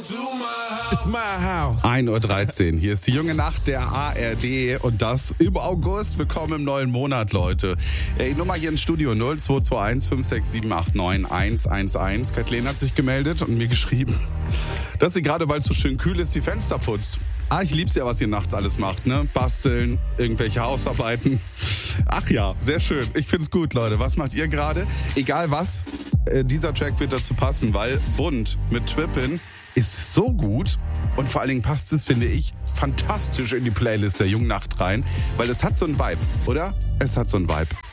It's my house. 1:13 Uhr. Hier ist die junge Nacht der ARD und das im August. Willkommen im neuen Monat, Leute. Die Nummer hier ins Studio 0221 56789 111. Kathleen hat sich gemeldet und mir geschrieben, dass sie gerade, weil es so schön kühl ist, die Fenster putzt. Ich lieb's ja, was ihr nachts alles macht, ne? Basteln, irgendwelche Hausarbeiten. Ach ja, sehr schön. Ich find's gut, Leute. Was macht ihr gerade? Egal was, dieser Track wird dazu passen, weil Bunt mit Twippin ist so gut und vor allen Dingen passt es, finde ich, fantastisch in die Playlist der Jungen Nacht rein, weil es hat so einen Vibe, oder? Es hat so einen Vibe.